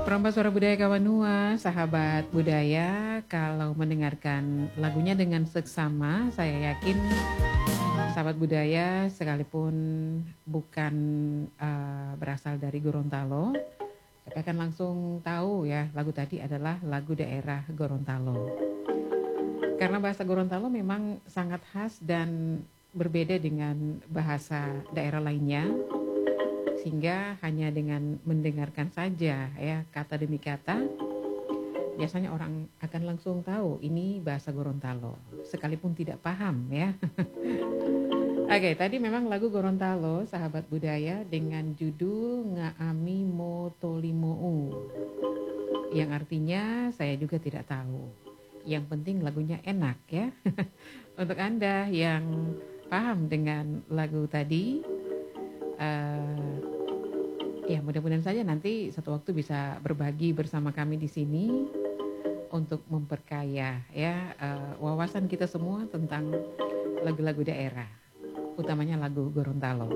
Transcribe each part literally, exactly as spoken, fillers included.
Perompak Suara Budaya Kawanua, sahabat budaya, kalau mendengarkan lagunya dengan seksama, saya yakin sahabat budaya sekalipun bukan uh, berasal dari Gorontalo, tapi akan langsung tahu ya lagu tadi adalah lagu daerah Gorontalo. Karena bahasa Gorontalo memang sangat khas dan berbeda dengan bahasa daerah lainnya. Sehingga hanya dengan mendengarkan saja ya kata demi kata, biasanya orang akan langsung tahu ini bahasa Gorontalo, sekalipun tidak paham ya. Oke, tadi memang lagu Gorontalo, sahabat budaya, dengan judul Ngaami Motolimou, yang artinya saya juga tidak tahu. Yang penting lagunya enak ya. Untuk Anda yang paham dengan lagu tadi, uh, ya mudah-mudahan saja nanti satu waktu bisa berbagi bersama kami di sini untuk memperkaya ya uh, wawasan kita semua tentang lagu-lagu daerah, utamanya lagu Gorontalo.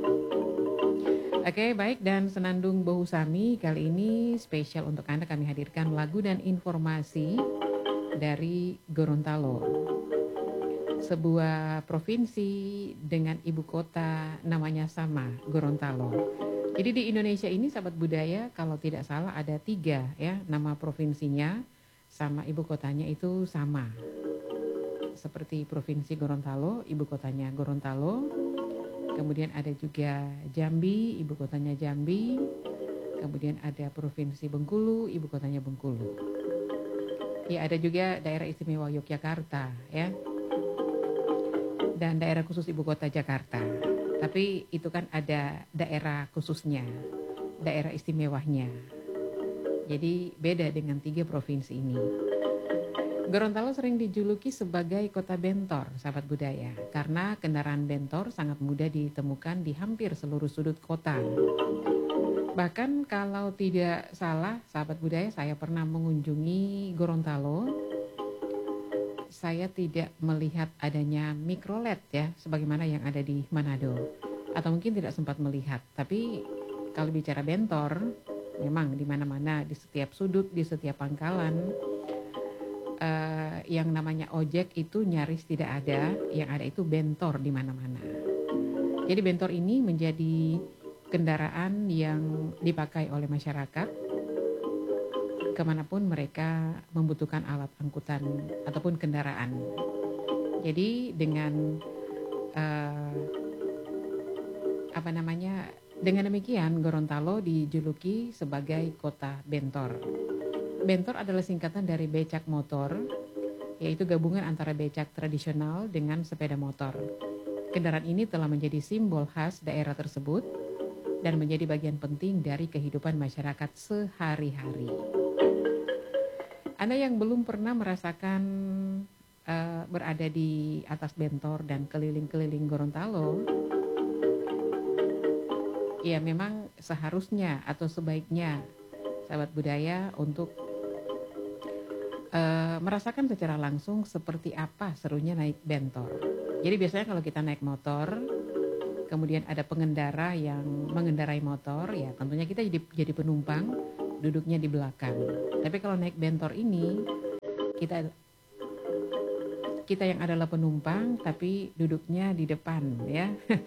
Oke, baik, dan Senandung Bohusami kali ini spesial untuk Anda kami hadirkan lagu dan informasi dari Gorontalo, sebuah provinsi dengan ibu kota namanya sama, Gorontalo. Jadi di Indonesia ini sahabat budaya kalau tidak salah ada tiga ya nama provinsinya sama ibu kotanya itu sama. Seperti Provinsi Gorontalo, ibu kotanya Gorontalo. Kemudian ada juga Jambi, ibu kotanya Jambi. Kemudian ada Provinsi Bengkulu, ibu kotanya Bengkulu. Ya, ada juga daerah istimewa Yogyakarta ya. Dan daerah khusus ibu kota Jakarta. Tapi itu kan ada daerah khususnya, daerah istimewanya. Jadi beda dengan tiga provinsi ini. Gorontalo sering dijuluki sebagai kota bentor, sahabat budaya, karena kendaraan bentor sangat mudah ditemukan di hampir seluruh sudut kota. Bahkan kalau tidak salah, sahabat budaya, saya pernah mengunjungi Gorontalo. Saya tidak melihat adanya mikrolet ya, sebagaimana yang ada di Manado. Atau mungkin tidak sempat melihat. Tapi kalau bicara bentor, memang di mana-mana, di setiap sudut, di setiap pangkalan, eh, yang namanya ojek itu nyaris tidak ada. Yang ada itu bentor di mana-mana. Jadi bentor ini menjadi kendaraan yang dipakai oleh masyarakat kemanapun mereka membutuhkan alat angkutan ataupun kendaraan. Jadi dengan uh, apa namanya, dengan demikian Gorontalo dijuluki sebagai kota bentor. Bentor adalah singkatan dari becak motor, yaitu gabungan antara becak tradisional dengan sepeda motor. Kendaraan ini telah menjadi simbol khas daerah tersebut dan menjadi bagian penting dari kehidupan masyarakat sehari-hari. Anda yang belum pernah merasakan uh, berada di atas bentor dan keliling-keliling Gorontalo, ya memang seharusnya atau sebaiknya sahabat budaya untuk uh, merasakan secara langsung seperti apa serunya naik bentor. Jadi biasanya kalau kita naik motor, kemudian ada pengendara yang mengendarai motor, ya tentunya kita jadi, jadi penumpang, duduknya di belakang. Tapi kalau naik bentor ini, kita kita yang adalah penumpang, tapi duduknya di depan, ya.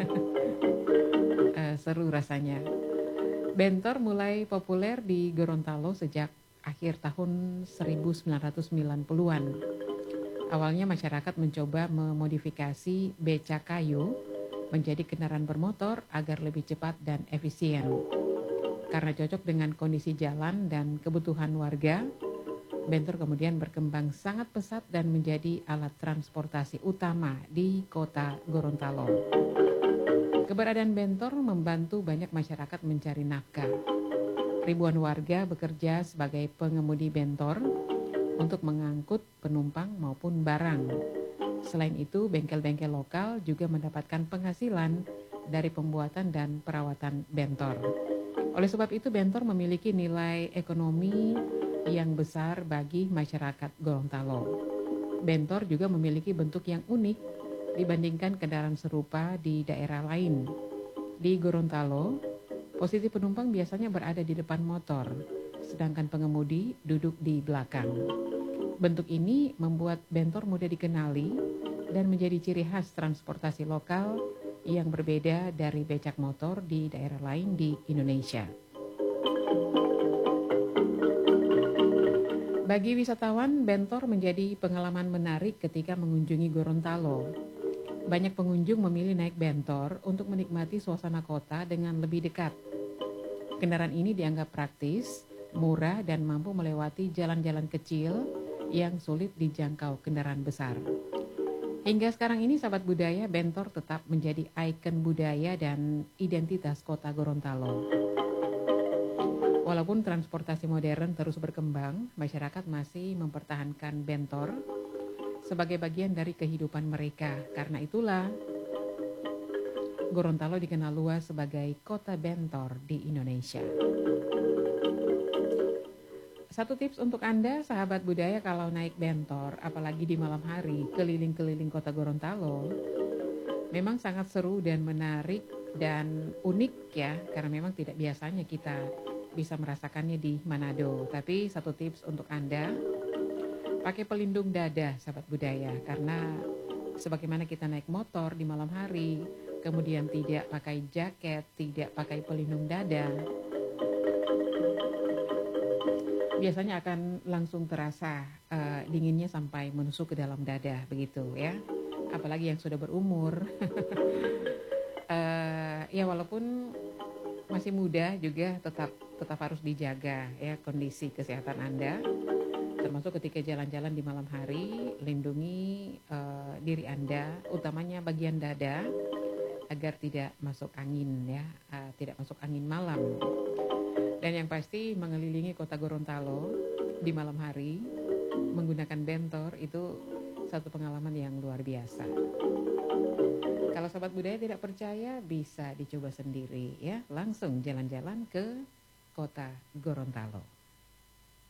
uh, seru rasanya. Bentor mulai populer di Gorontalo sejak akhir tahun seribu sembilan ratus sembilan puluhan. Awalnya masyarakat mencoba memodifikasi becak kayu menjadi kendaraan bermotor agar lebih cepat dan efisien. Karena cocok dengan kondisi jalan dan kebutuhan warga, bentor kemudian berkembang sangat pesat dan menjadi alat transportasi utama di kota Gorontalo. Keberadaan bentor membantu banyak masyarakat mencari nafkah. Ribuan warga bekerja sebagai pengemudi bentor untuk mengangkut penumpang maupun barang. Selain itu, bengkel-bengkel lokal juga mendapatkan penghasilan dari pembuatan dan perawatan bentor. Oleh sebab itu, bentor memiliki nilai ekonomi yang besar bagi masyarakat Gorontalo. Bentor juga memiliki bentuk yang unik dibandingkan kendaraan serupa di daerah lain. Di Gorontalo, posisi penumpang biasanya berada di depan motor, sedangkan pengemudi duduk di belakang. Bentuk ini membuat bentor mudah dikenali dan menjadi ciri khas transportasi lokal yang berbeda dari becak motor di daerah lain di Indonesia. Bagi wisatawan, bentor menjadi pengalaman menarik ketika mengunjungi Gorontalo. Banyak pengunjung memilih naik bentor untuk menikmati suasana kota dengan lebih dekat. Kendaraan ini dianggap praktis, murah, dan mampu melewati jalan-jalan kecil yang sulit dijangkau kendaraan besar. Hingga sekarang ini, sahabat budaya, bentor tetap menjadi ikon budaya dan identitas kota Gorontalo. Walaupun transportasi modern terus berkembang, masyarakat masih mempertahankan bentor sebagai bagian dari kehidupan mereka. Karena itulah, Gorontalo dikenal luas sebagai kota bentor di Indonesia. Satu tips untuk Anda, sahabat budaya, kalau naik bentor, apalagi di malam hari, keliling-keliling kota Gorontalo, memang sangat seru dan menarik dan unik ya, karena memang tidak biasanya kita bisa merasakannya di Manado. Tapi satu tips untuk Anda, pakai pelindung dada, sahabat budaya, karena sebagaimana kita naik motor di malam hari, kemudian tidak pakai jaket, tidak pakai pelindung dada, biasanya akan langsung terasa uh, dinginnya sampai menusuk ke dalam dada, begitu ya. Apalagi yang sudah berumur. uh, ya walaupun masih muda juga tetap tetap harus dijaga ya kondisi kesehatan Anda. Termasuk ketika jalan-jalan di malam hari, lindungi uh, diri Anda, utamanya bagian dada, agar tidak masuk angin ya, uh, tidak masuk angin malam. Dan yang pasti mengelilingi kota Gorontalo di malam hari menggunakan bentor itu satu pengalaman yang luar biasa. Kalau sahabat budaya tidak percaya, bisa dicoba sendiri ya, langsung jalan-jalan ke kota Gorontalo.